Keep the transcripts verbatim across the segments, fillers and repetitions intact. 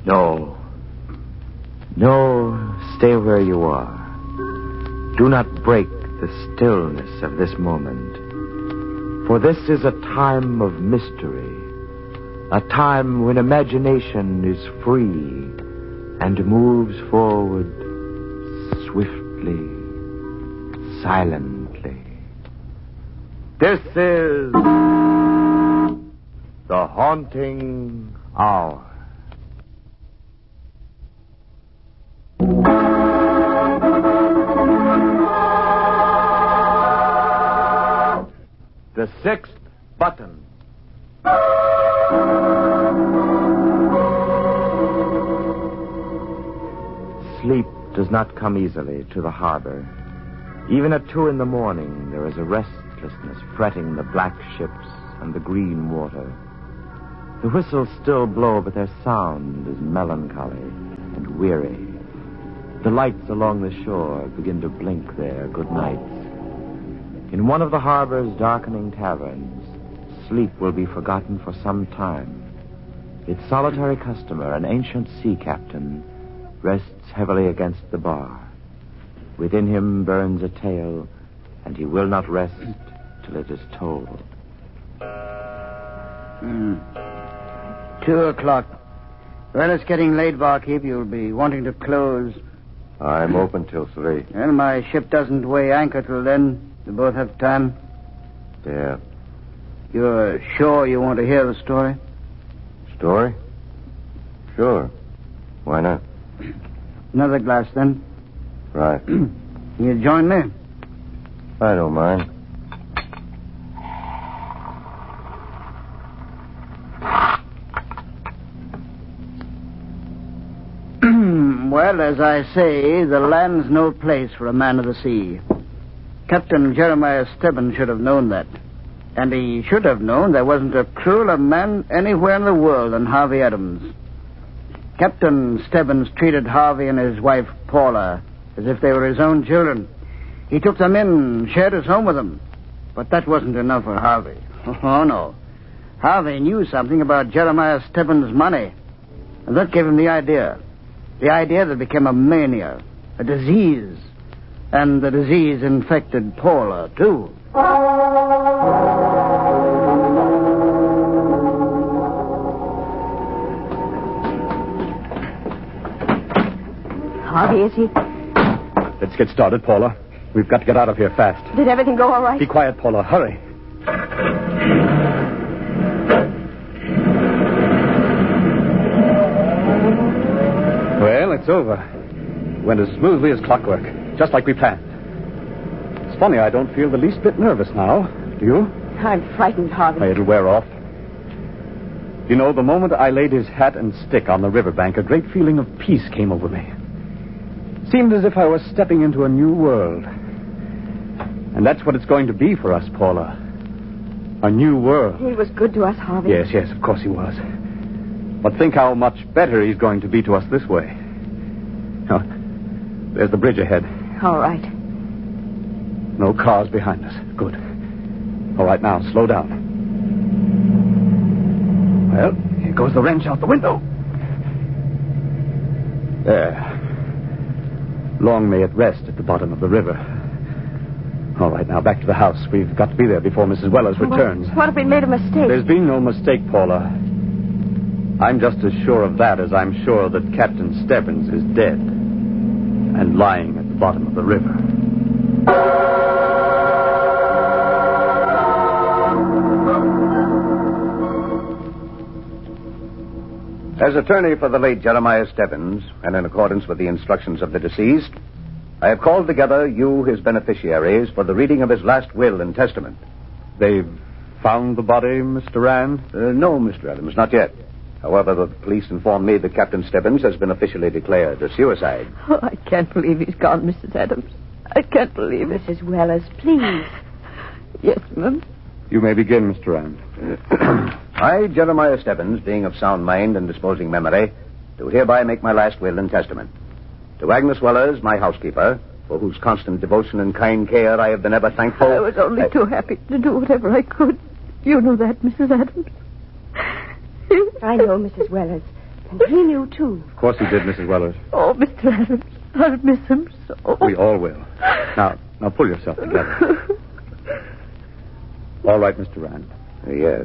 No. No, stay where you are. Do not break the stillness of this moment. For this is a time of mystery. A time when imagination is free and moves forward swiftly, silently. This is the Haunting Hour. The Sixth Button. Sleep does not come easily to the harbor. Even at two in the morning, there is a restlessness fretting the black ships and the green water. The whistles still blow, but their sound is melancholy and weary. The lights along the shore begin to blink their good nights. In one of the harbor's darkening taverns, sleep will be forgotten for some time. Its solitary customer, an ancient sea captain, rests heavily against the bar. Within him burns a tale, and he will not rest till it is told. Mm. Two o'clock. Well, it's getting late, barkeep. You'll be wanting to close. I'm open till three. Well, my ship doesn't weigh anchor till then. We both have time. Yeah. You're sure you want to hear the story? Story? Sure. Why not? Another glass, then. Right. You join me? I don't mind. Well, as I say, the land's no place for a man of the sea. Captain Jeremiah Stebbins should have known that. And he should have known there wasn't a crueler man anywhere in the world than Harvey Adams. Captain Stebbins treated Harvey and his wife, Paula, as if they were his own children. He took them in and shared his home with them. But that wasn't enough for Harvey. Oh, no. Harvey knew something about Jeremiah Stebbins' money. And that gave him the idea. The idea that became a mania, a disease. And the disease infected Paula, too. Harvey, is he? Let's get started, Paula. We've got to get out of here fast. Did everything go all right? Be quiet, Paula. Hurry. Well, it's over. Went as smoothly as clockwork, just like we planned. It's funny, I don't feel the least bit nervous now. Do you? I'm frightened, Harvey. It'll wear off. You know, the moment I laid his hat and stick on the riverbank, a great feeling of peace came over me. Seemed as if I was stepping into a new world. And that's what it's going to be for us, Paula. A new world. He was good to us, Harvey. Yes, yes, of course he was. But think how much better he's going to be to us this way. Oh, there's the bridge ahead. All right. No cars behind us. Good. All right, now, slow down. Well, here goes the wrench out the window. There. Long may it rest at the bottom of the river. All right, now, back to the house. We've got to be there before Missus Wellers returns. What, what if we made a mistake? There's been no mistake, Paula. I'm just as sure of that as I'm sure that Captain Stebbins is dead and lying at the bottom of the river. As attorney for the late Jeremiah Stebbins, and in accordance with the instructions of the deceased, I have called together you, his beneficiaries, for the reading of his last will and testament. They've found the body, Mister Rand? Uh, no, Mister Adams, not yet. However, the police informed me that Captain Stebbins has been officially declared a suicide. Oh, I can't believe he's gone, Missus Adams. I can't believe it. Missus Wellers, please. Yes, ma'am. You may begin, Mister Rand. I, Jeremiah Stebbins, being of sound mind and disposing memory, do hereby make my last will and testament. To Agnes Wellers, my housekeeper, for whose constant devotion and kind care I have been ever thankful. I was only I... too happy to do whatever I could. You know that, Missus Adams. I know, Missus Wellers. And he knew, too. Of course he did, Missus Wellers. Oh, Mister Adams, I'll miss him so. We all will. Now, now pull yourself together. All right, Mister Rand. Yes.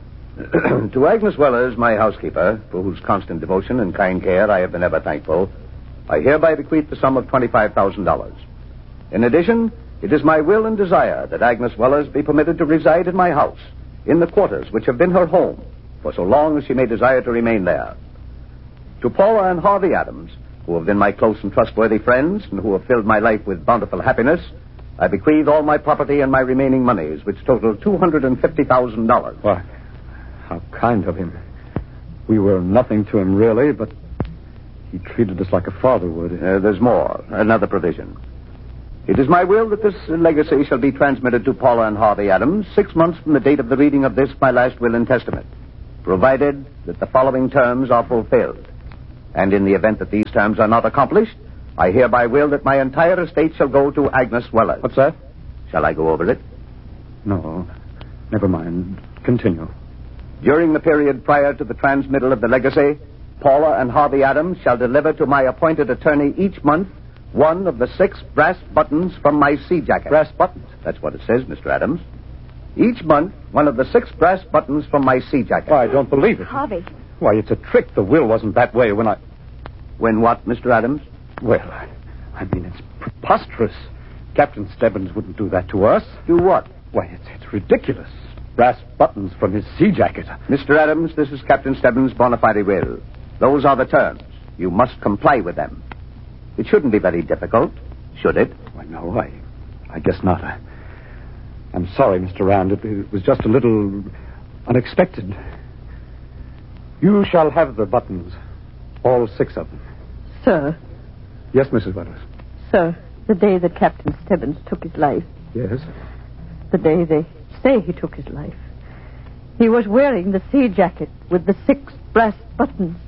To Agnes Wellers, my housekeeper, for whose constant devotion and kind care I have been ever thankful, I hereby bequeath the sum of twenty-five thousand dollars. In addition, it is my will and desire that Agnes Wellers be permitted to reside in my house, in the quarters which have been her home, for so long as she may desire to remain there. To Paula and Harvey Adams, who have been my close and trustworthy friends, and who have filled my life with bountiful happiness, I bequeath all my property and my remaining monies, which total two hundred fifty thousand dollars. Why, how kind of him. We were nothing to him, really, but he treated us like a father would. Uh, there's more. Another provision. It is my will that this legacy shall be transmitted to Paula and Harvey Adams six months from the date of the reading of this, my last will and testament, provided that the following terms are fulfilled. And in the event that these terms are not accomplished, I hereby will that my entire estate shall go to Agnes Wellers. What's that? Shall I go over it? No, never mind. Continue. During the period prior to the transmittal of the legacy, Paula and Harvey Adams shall deliver to my appointed attorney each month one of the six brass buttons from my sea jacket. Brass buttons? That's what it says, Mister Adams. Each month, one of the six brass buttons from my sea jacket. Why, I don't believe it. Harvey. Why, it's a trick. The will wasn't that way when I... When what, Mister Adams? Well, I, I mean, it's preposterous. Captain Stebbins wouldn't do that to us. Do what? Why, it's, it's ridiculous. Brass buttons from his sea jacket. Mister Adams, this is Captain Stebbins' bona fide will. Those are the terms. You must comply with them. It shouldn't be very difficult, should it? Why, no, I, I guess not. I, I'm sorry, Mister Rand. It, it was just a little unexpected. You shall have the buttons, all six of them. Sir, Yes, Missus Wellers. sir, the day that Captain Stebbins took his life, Yes? the day they say he took his life, he was wearing the sea jacket with the six brass buttons.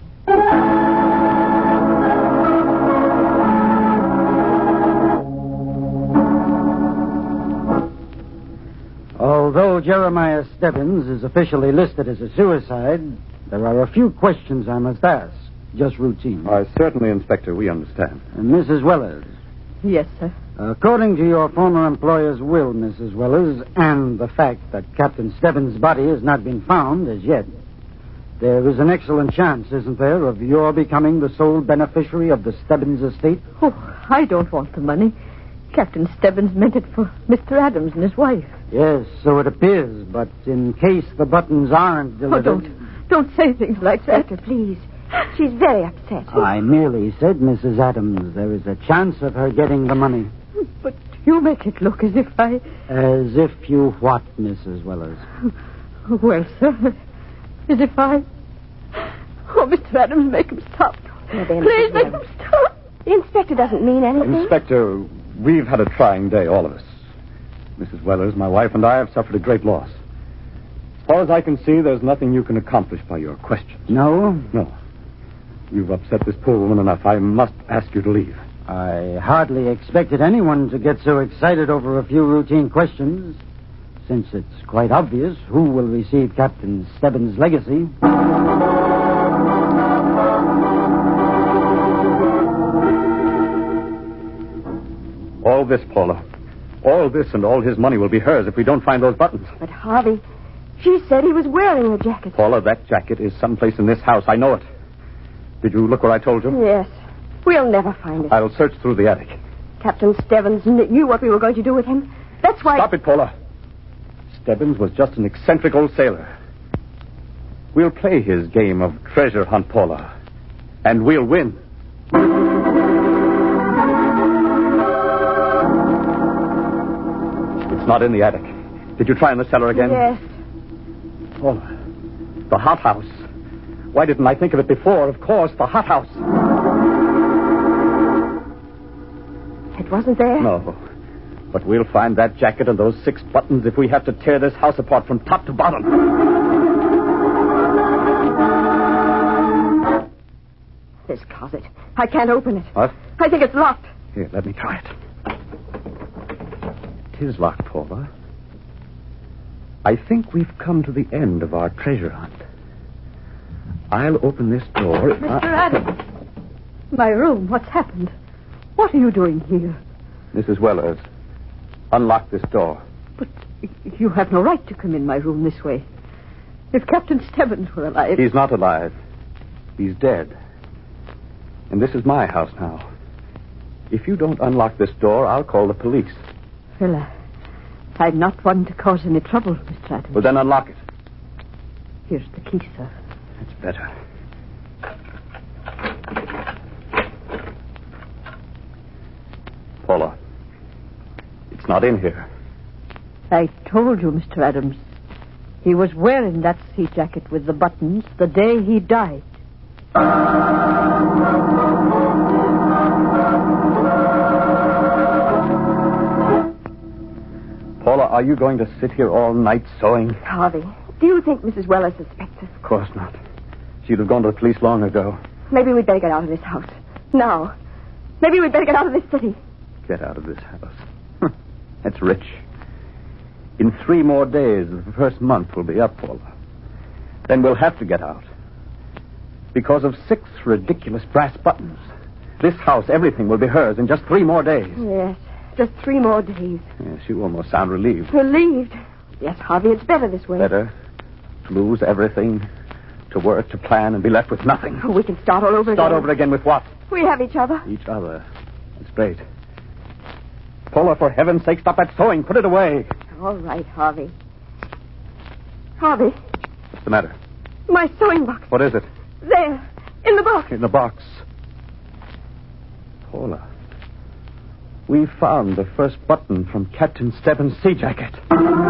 Although Jeremiah Stebbins is officially listed as a suicide, there are a few questions I must ask. Just routine. Uh, certainly, Inspector, we understand. Uh, Missus Wellers, Yes, sir. according to your former employer's will, Missus Wellers, and the fact that Captain Stebbins' body has not been found as yet, there is an excellent chance, isn't there, of your becoming the sole beneficiary of the Stebbins estate? Oh, I don't want the money. Captain Stebbins meant it for Mister Adams and his wife. Yes, so it appears, but in case the buttons aren't Oh, delivered... don't, don't say things like that. Inspector, please. She's very upset. I merely said, Missus Adams, there is a chance of her getting the money. But you make it look as if I... As if you what, Missus Wellers? Well, sir, as if I... Oh, Mister Adams, make him stop. Now then, Please Missus make him Wellers. stop. The inspector doesn't mean anything. Inspector, we've had a trying day, all of us. Missus Wellers, my wife, and I have suffered a great loss. As far as I can see, there's nothing you can accomplish by your questions. No? No. You've upset this poor woman enough. I must ask you to leave. I hardly expected anyone to get so excited over a few routine questions, since it's quite obvious who will receive Captain Stebbins' legacy. All this, Paula. All this and all his money will be hers if we don't find those buttons. But Harvey, she said he was wearing the jacket. Paula, that jacket is someplace in this house. I know it. Did you look where I told you? Yes. We'll never find it. I'll search through the attic. Captain Stebbins kn- knew what we were going to do with him. That's why... Stop it, Paula. Stebbins was just an eccentric old sailor. We'll play his game of treasure hunt, Paula. And we'll win. It's not in the attic. Did you try in the cellar again? Yes. Paula. The hothouse. Why didn't I think of it before? Of course, the hothouse. It wasn't there? No. But we'll find that jacket and those six buttons if we have to tear this house apart from top to bottom. This closet. I can't open it. What? I think it's locked. Here, let me try it. It is locked, Paula. I think we've come to the end of our treasure hunt. I'll open this door. Mister Adams. My room. What's happened? What are you doing here? Missus Wellers, unlock this door. But you have no right to come in my room this way. If Captain Stebbins were alive... He's not alive. He's dead. And this is my house now. If you don't unlock this door, I'll call the police. Well, uh, I'm not one to cause any trouble, Mister Adams. Well, then unlock it. Here's the key, sir. It's better. Paula, it's not in here. I told you, Mister Adams. He was wearing that sea jacket with the buttons the day he died. Paula, are you going to sit here all night sewing? Harvey, do you think Missus Weller suspects us? Of course not. She'd have gone to the police long ago. Maybe we'd better get out of this house. Now. Maybe we'd better get out of this city. Get out of this house. That's rich. In three more days, the first month will be up, Paula. Then we'll have to get out. Because of six ridiculous brass buttons. This house, everything will be hers in just three more days. Yes, just three more days. Yes, you almost sound relieved. Relieved. Yes, Harvey, it's better this way. Better to lose everything, to work, to plan, and be left with nothing. Oh, we can start all over Start again. over again with what? We have each other. Each other. That's great. Paula, for heaven's sake, stop that sewing. Put it away. All right, Harvey. Harvey, What's the matter? my sewing box. What is it? There, in the box. In the box. Paula, we found the first button from Captain Stebbins' sea jacket.